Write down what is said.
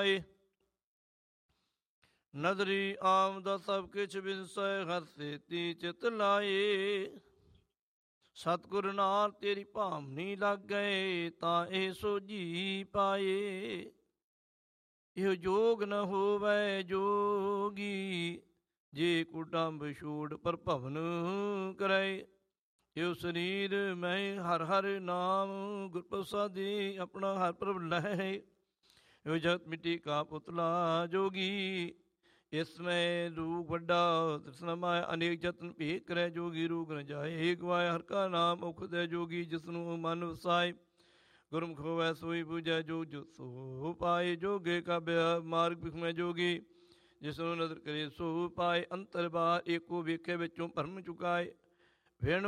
ਪਾਏ। ਨਦਰੀ ਆਮਦਾ ਸਭ ਕਿਛ ਬਿਨਸੈ, ਹਰ ਸੇਤੀ ਚਿਤ ਲਾਏ। ਸਤਿਗੁਰ ਨਾਲ ਤੇਰੀ ਭਾਵਨੀ ਲੱਗ ਗਏ, ਤਾਂ ਇਹ ਸੋਝੀ ਪਾਏ। ਇਹੋ ਜੋਗ ਨ ਹੋਵੈ ਜੋਗੀ, ਜੇ ਕੁਟੰਬ ਛੋੜ ਪਰ ਭਵਨ ਕਰੈ। ਇਹੋ ਸਰੀਰ ਮੈਂ ਹਰ ਹਰ ਨਾਮ, ਗੁਰ ਪ੍ਰਸਾਦੀ ਆਪਣਾ ਹਰ ਪ੍ਰਭ ਲਹੈ। ਇਹੋ ਜਗਤ ਮਿੱਟੀ ਕਾ ਪੁਤਲਾ ਜੋਗੀ, ਇਸ ਮੈਂ ਰੂਪ ਵੱਡਾ ਤ੍ਰਿਸ਼ਨਾ ਮਾਇਆ। ਅਨੇਕ ਜਤਨ ਭੇਦ ਕਰੈ ਜੋਗੀ, ਰੂਪ ਨ ਜਾਏ। ਏਕ ਵਾਰ ਹਰ ਕਾ ਨਾਮ ਮੁਖਤ ਹੈ ਜੋਗੀ, ਜਿਸਨੂੰ ਮਨ ਵਸਾਏ। ਗੁਰਮੁਖ ਹੋਵੈ ਸੋਈ ਬੂਝੈ, ਜੋ ਜੋ ਸੋ ਪਾਏ। ਜੋਗੇ ਕਾ ਮਾਰਗ ਬਿਖਮੈ ਜੋਗੀ, ਜਿਸਨੂੰ ਨਦਰ ਕਰੇ ਸੋ ਪਾਏ। ਅੰਤਰ ਬਾਹਰ ਏਕੋ ਵੇਖੇ, ਵਿੱਚੋਂ ਭਰਮ ਚੁਕਾਏ। ਵਿਣ